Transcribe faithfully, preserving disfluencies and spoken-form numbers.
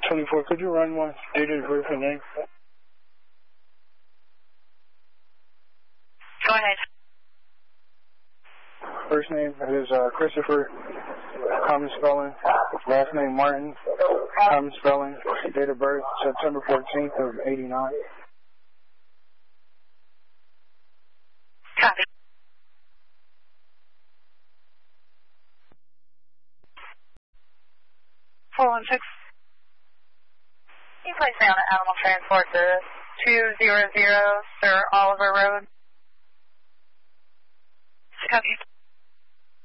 twenty-four, could you run one date of birth and name? Go ahead. First name is uh, Christopher, common spelling. Last name Martin, common spelling. Date of birth September fourteenth of eighty-nine. Copy. four one six. Can you place me on an animal transport to two hundred Sir Oliver Road? Copy.